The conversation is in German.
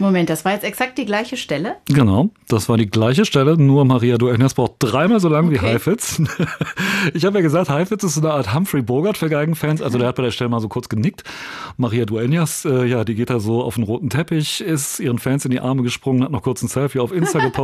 Moment, das war jetzt exakt die gleiche Stelle? Genau, das war die gleiche Stelle, nur Maria Dueñas braucht dreimal so lang wie Heifetz. Ich habe ja gesagt, Heifetz ist so eine Art Humphrey Bogart für Geigenfans, also der hat bei der Stelle mal so kurz genickt. Maria Dueñas, die geht da so auf den roten Teppich, ist ihren Fans in die Arme gesprungen, hat noch kurz ein Selfie auf Insta gepostet.